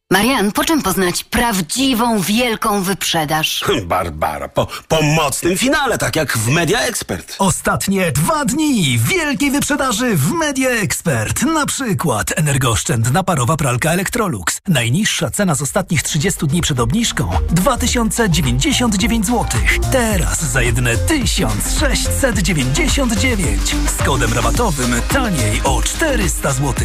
Marian, po czym poznać prawdziwą, wielką wyprzedaż? Barbara, po mocnym finale, tak jak w Media Expert. Ostatnie 2 dni wielkiej wyprzedaży w Media Expert. Na przykład energooszczędna parowa pralka Electrolux. Najniższa cena z ostatnich 30 dni przed obniżką 2099 zł. Teraz za jedyne 1699. Z kodem rabatowym taniej o 400 zł.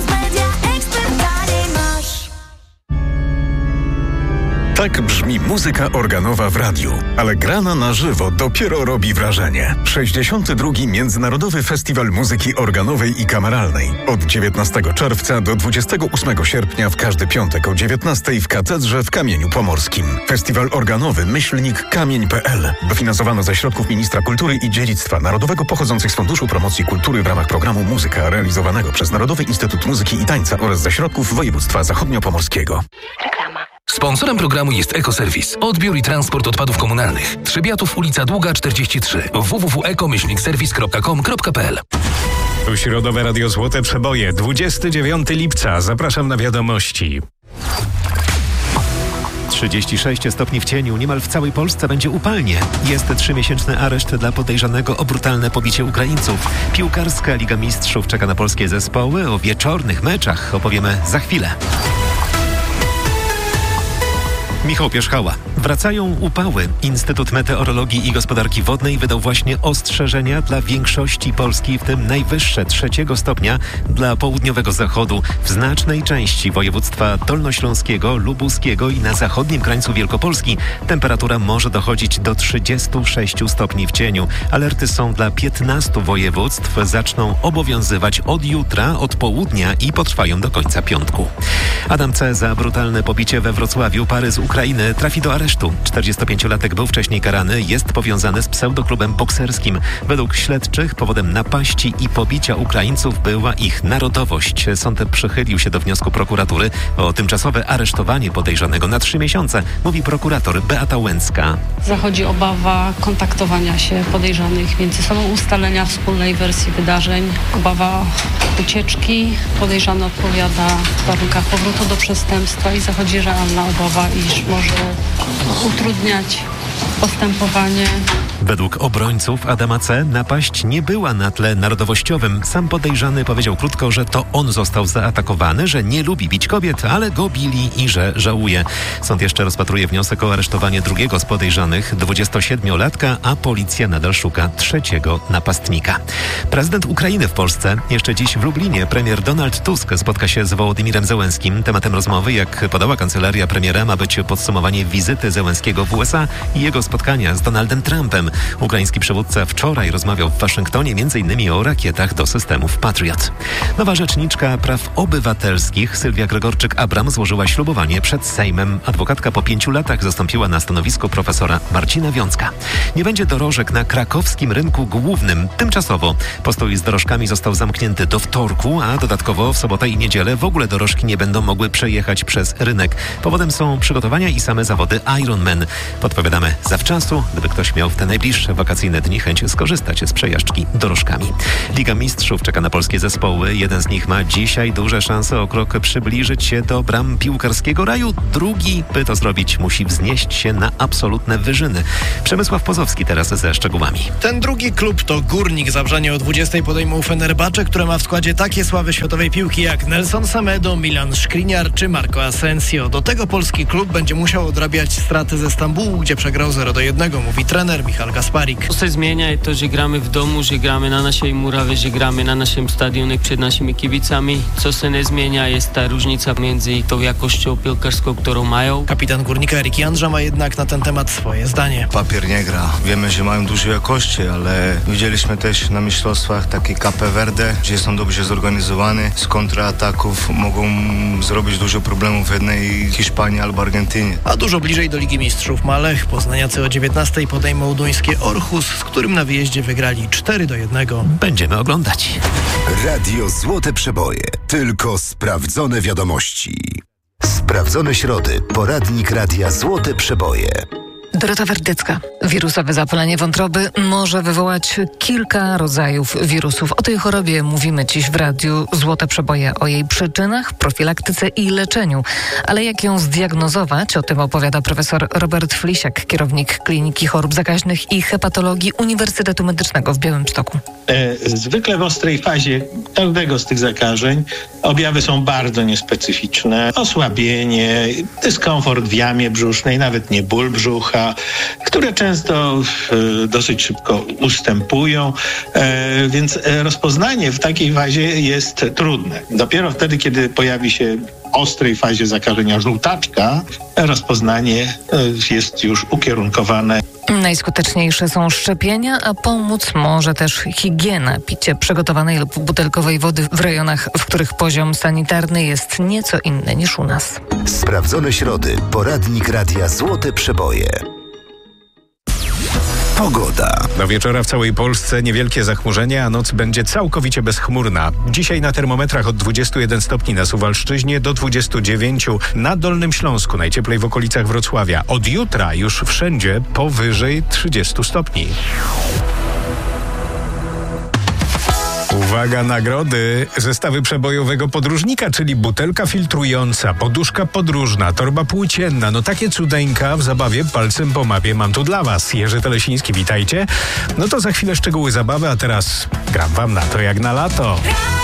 Tak brzmi muzyka organowa w radiu, ale grana na żywo dopiero robi wrażenie. 62. Międzynarodowy Festiwal Muzyki Organowej i Kameralnej. Od 19 czerwca do 28 sierpnia w każdy piątek o 19 w Katedrze w Kamieniu Pomorskim. Festiwal organowy /kamień.pl. Dofinansowano ze środków Ministra Kultury i Dziedzictwa Narodowego pochodzących z Funduszu Promocji Kultury w ramach programu Muzyka realizowanego przez Narodowy Instytut Muzyki i Tańca oraz ze środków województwa zachodniopomorskiego. Reklama. Sponsorem programu jest Ekoserwis. Odbiór i transport odpadów komunalnych. Trzebiatów, ulica Długa 43. www.eko-serwis.com.pl. Tu środowe Radio Złote Przeboje. 29 lipca. Zapraszam na wiadomości. 36 stopni w cieniu. Niemal w całej Polsce będzie upalnie. Jest 3-miesięczny areszt dla podejrzanego o brutalne pobicie Ukraińców. Piłkarska Liga Mistrzów czeka na polskie zespoły. O wieczornych meczach opowiemy za chwilę. Michał Pierzchała. Wracają upały. Instytut Meteorologii i Gospodarki Wodnej wydał właśnie ostrzeżenia dla większości Polski, w tym najwyższe 3 stopnia dla południowego zachodu. W znacznej części województwa dolnośląskiego, lubuskiego i na zachodnim krańcu Wielkopolski temperatura może dochodzić do 36 stopni w cieniu. Alerty są dla 15 województw. Zaczną obowiązywać od jutra, od południa i potrwają do końca piątku. Adam C. za brutalne pobicie we Wrocławiu pary z Ukrainy trafi do aresztu. 45-latek był wcześniej karany, jest powiązany z pseudoklubem bokserskim. Według śledczych powodem napaści i pobicia Ukraińców była ich narodowość. Sąd przychylił się do wniosku prokuratury o tymczasowe aresztowanie podejrzanego na 3 miesiące, mówi prokurator Beata Łęcka. Zachodzi obawa kontaktowania się podejrzanych między sobą, ustalenia wspólnej wersji wydarzeń, obawa ucieczki. Podejrzany odpowiada w warunkach powrotu do przestępstwa i zachodzi realna obawa, iż może utrudniać postępowanie. Według obrońców Adama C. napaść nie była na tle narodowościowym. Sam podejrzany powiedział krótko, że to on został zaatakowany, że nie lubi bić kobiet, ale go bili i że żałuje. Sąd jeszcze rozpatruje wniosek o aresztowanie drugiego z podejrzanych, 27-latka, a policja nadal szuka 3. napastnika. Prezydent Ukrainy w Polsce. Jeszcze dziś w Lublinie premier Donald Tusk spotka się z Wołodymirem Zełenskim. Tematem rozmowy, jak podała kancelaria premiera, ma być podsumowanie wizyty Zełenskiego w USA i jego spotkania z Donaldem Trumpem. Ukraiński przywódca wczoraj rozmawiał w Waszyngtonie m.in. o rakietach do systemów Patriot. Nowa rzeczniczka praw obywatelskich Sylwia Gregorczyk-Abram złożyła ślubowanie przed Sejmem. Adwokatka po 5 latach zastąpiła na stanowisku profesora Marcina Wiącka. Nie będzie dorożek na krakowskim rynku głównym. Tymczasowo postój z dorożkami został zamknięty do wtorku, a dodatkowo w sobotę i niedzielę w ogóle dorożki nie będą mogły przejechać przez rynek. Powodem są przygotowania i same zawody Ironman. Podpowiadamy zawczasu, gdyby ktoś miał w te najbliższe wakacyjne dni chęć skorzystać z przejażdżki dorożkami. Liga Mistrzów czeka na polskie zespoły. Jeden z nich ma dzisiaj duże szanse o krok przybliżyć się do bram piłkarskiego raju. Drugi, by to zrobić, musi wznieść się na absolutne wyżyny. Przemysław Pozowski teraz ze szczegółami. Ten drugi klub to Górnik Zabrzanie. O 20 podejmą Fenerbahce, które ma w składzie takie sławy światowej piłki jak Nelson Semedo, Milan Skriniar czy Marco Asensio. Do tego polski klub będzie musiał odrabiać straty ze Stambułu, gdzie przegrał 0-1, mówi trener Michal Gasparik. To się zmienia to, że gramy w domu, że gramy na naszej murawie, że gramy na naszym stadionie przed naszymi kibicami. Co się nie zmienia, jest ta różnica między tą jakością piłkarską, którą mają. Kapitan Górnika Erik Jandrza ma jednak na ten temat swoje zdanie. Papier nie gra. Wiemy, że mają duże jakości, ale widzieliśmy też na mistrzostwach takie Cape Verde, gdzie są dobrze zorganizowani. Z kontrataków mogą zrobić dużo problemów w jednej Hiszpanii albo Argentynie. A dużo bliżej do Ligi Mistrzów ma Lech. Poznaniacy o 19 podejmą duńskie Orhus, z którym na wyjeździe wygrali 4-1. Będziemy oglądać. Radio Złote Przeboje. Tylko sprawdzone wiadomości. Sprawdzone środy. Poradnik Radia Złote Przeboje. Dorota Werdycka. Wirusowe zapalenie wątroby może wywołać kilka rodzajów wirusów. O tej chorobie mówimy dziś w radiu Złote Przeboje, o jej przyczynach, profilaktyce i leczeniu. Ale jak ją zdiagnozować? O tym opowiada profesor Robert Flisiak, kierownik Kliniki Chorób Zakaźnych i Hepatologii Uniwersytetu Medycznego w Białymstoku. Zwykle w ostrej fazie każdego z tych zakażeń objawy są bardzo niespecyficzne. Osłabienie, dyskomfort w jamie brzusznej, nawet nie ból brzucha, które często dosyć szybko ustępują, więc rozpoznanie w takiej fazie jest trudne. Dopiero wtedy, kiedy pojawi się w ostrej fazie zakażenia żółtaczka, rozpoznanie jest już ukierunkowane. Najskuteczniejsze są szczepienia, a pomóc może też higiena. Picie przygotowanej lub butelkowej wody w rejonach, w których poziom sanitarny jest nieco inny niż u nas. Sprawdzone środy. Poradnik Radia Złote Przeboje. Pogoda. Do wieczora w całej Polsce niewielkie zachmurzenie, a noc będzie całkowicie bezchmurna. Dzisiaj na termometrach od 21 stopni na Suwalszczyźnie do 29 na Dolnym Śląsku, najcieplej w okolicach Wrocławia. Od jutra już wszędzie powyżej 30 stopni. Uwaga, nagrody! Zestawy przebojowego podróżnika, czyli butelka filtrująca, poduszka podróżna, torba płócienna. No takie cudeńka w zabawie palcem po mapie mam tu dla was. Jerzy Telesiński, witajcie. No to za chwilę szczegóły zabawy, a teraz gram wam na to jak na lato.